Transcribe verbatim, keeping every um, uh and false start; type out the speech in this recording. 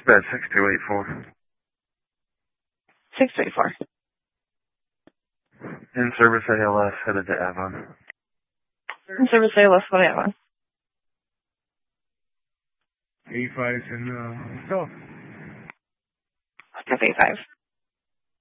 Bed six two eight four. six two eight four. In service A L S, headed to Avon. In service A L S, what do you have on? eighty-five in uh, South. eighty-five.